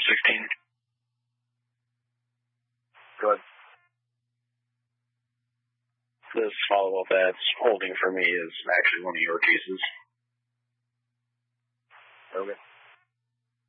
16. Good. This follow-up that's holding for me is actually one of your cases. Okay.